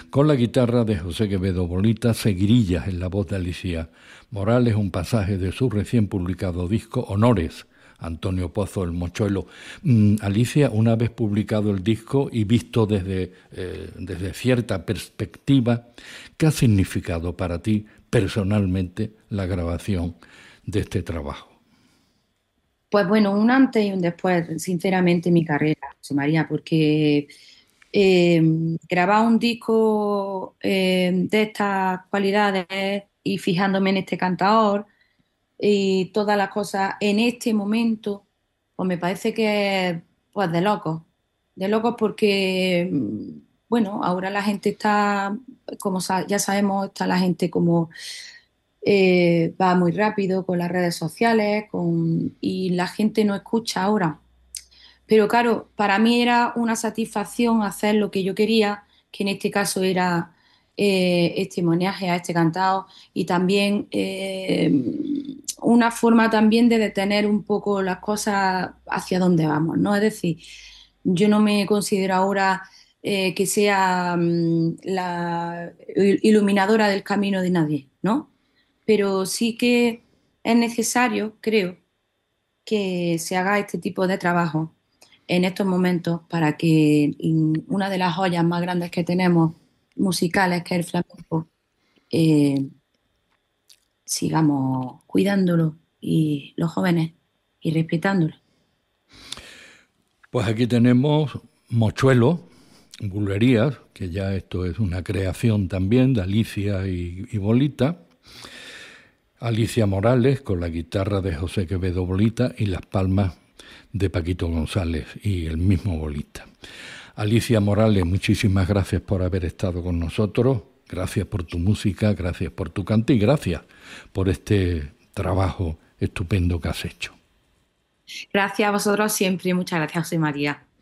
Con la guitarra de José Quevedo Bolita, Seguirillas en la voz de Alicia Morales, un pasaje de su recién publicado disco Honores, Antonio Pozo, el Mochuelo. Alicia, una vez publicado el disco y visto desde cierta perspectiva, ¿qué ha significado para ti personalmente la grabación de este trabajo? Pues bueno, un antes y un después, sinceramente, en mi carrera, José María, porque eh, grabar un disco de estas cualidades y fijándome en este cantador y todas las cosas en este momento, pues me parece que es pues de locos porque, bueno, ahora la gente está, como ya sabemos, está la gente como va muy rápido con las redes sociales y la gente no escucha ahora. Pero claro, para mí era una satisfacción hacer lo que yo quería, que en este caso era este homenaje a este cantado y también una forma también de detener un poco las cosas hacia dónde vamos, ¿no? Es decir, yo no me considero ahora que sea la iluminadora del camino de nadie, ¿no? Pero sí que es necesario, creo, que se haga este tipo de trabajo en estos momentos para que una de las joyas más grandes que tenemos musicales, que es el flamenco, eh, sigamos cuidándolo y los jóvenes y respetándolo. Pues aquí tenemos Mochuelo, Bulerías, que ya esto es una creación también de Alicia y Bolita. Alicia Morales con la guitarra de José Quevedo Bolita y las palmas de Paquito González y el mismo Bolita. Alicia Morales, muchísimas gracias por haber estado con nosotros, gracias por tu música, gracias por tu canto y gracias por este trabajo estupendo que has hecho. Gracias a vosotros siempre. Muchas gracias, José María.